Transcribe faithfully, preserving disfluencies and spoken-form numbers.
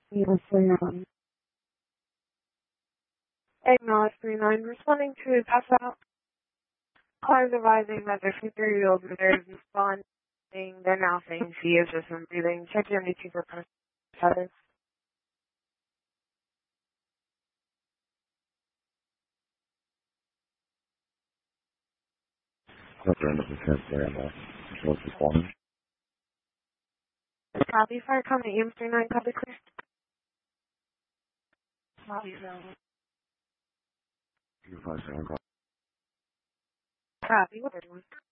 Yes, I am. Acknowledge three nine responding to a pass out. Cars advising that their fifty-three-year-old mother is responding. They're now saying she is just in breathing. Check your M D T for status. Quarter end of the fifth there, uh, controls responding. Copy, fire comment E M three nine, copy clear. Copy, available. two five seven, Copy, what are you doing?